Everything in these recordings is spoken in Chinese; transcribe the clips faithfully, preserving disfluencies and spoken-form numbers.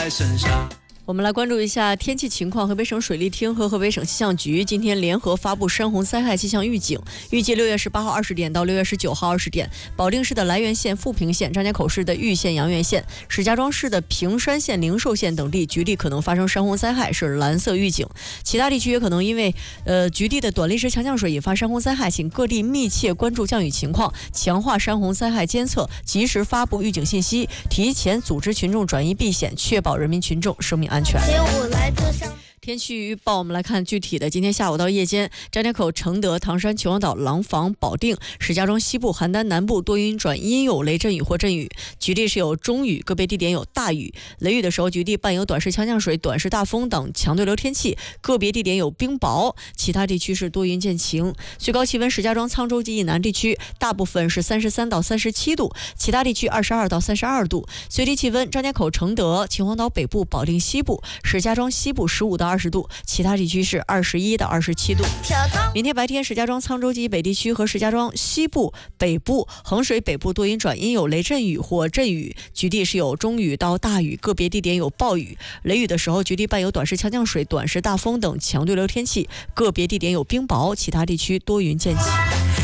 在身上。 我们来关注一下天气情况。河北省水利厅和河北省气象局今天联合发布山洪灾害气象预警，预计六月十八号二十点到六月十九号二十点，保定市的涞源县、富平县、张家口市的玉县、阳岳县、石家庄市的平山县、灵寿县等地局地可能发生山洪灾害，是蓝色预警。其他地区也可能因为呃局地的短历时强降水引发山洪灾害，请各地密切关注降雨情况，强化山洪灾害监测，及时发布预警信息，提前组织群众转移避险，确保人民群众生命安全。天气预报，我们来看具体的。今天下午到夜间，张家口、承德、唐山、秦皇岛、廊坊、保定、石家庄西部、邯郸南部多云转阴，有雷阵雨或阵雨，局地是有中雨，个别地点有大雨。雷雨的时候，局地伴有短时强降水、短时大风等强对流天气，个别地点有冰雹，其他地区是多云见晴。最高气温，石家庄、沧州及以南地区大部分是三十三到三十七度，其他地区二十二到三十二度。最低气温，张家口、承德、秦皇岛北部、保定西部、石家庄西部十五到二十度，其他地区是二十一到二十七度。明天白天，石家庄、沧州及北地区和石家庄西部、北部、衡水北部多云转阴，有雷阵雨或阵雨，局地是有中雨到大雨，个别地点有暴雨。雷雨的时候，局地伴有短时强降水、短时大风等强对流天气，个别地点有冰雹，其他地区多云见晴。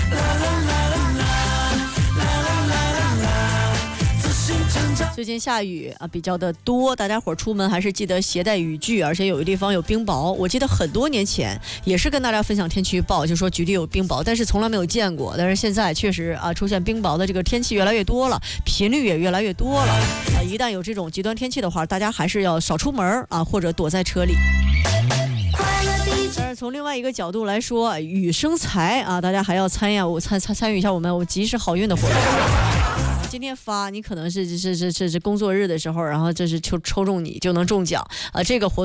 最近下雨啊比较的多，大家伙出门还是记得携带雨具，而且有的地方有冰雹。我记得很多年前也是跟大家分享天气预报，就说局地有冰雹，但是从来没有见过。但是现在确实啊出现冰雹的这个天气越来越多了，频率也越来越多了啊。一旦有这种极端天气的话，大家还是要少出门啊，或者躲在车里。但是从另外一个角度来说，雨生财啊，大家还要参与我参参参与一下我们我及时好运的活动。今天发，你可能是是是是是工作日的时候，然后这是抽抽中你就能中奖啊，这个活动。